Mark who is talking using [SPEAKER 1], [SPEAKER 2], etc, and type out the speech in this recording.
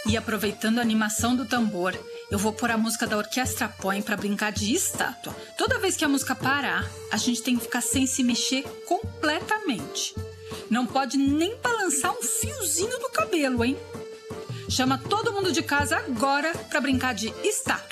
[SPEAKER 1] E aproveitando a animação do tambor, eu vou pôr a música da Orquestra Põe pra brincar de estátua. Toda vez que a música parar, a gente tem que ficar sem se mexer completamente. Não pode nem balançar um fiozinho do cabelo, hein? Chama todo mundo de casa agora pra brincar de estátua.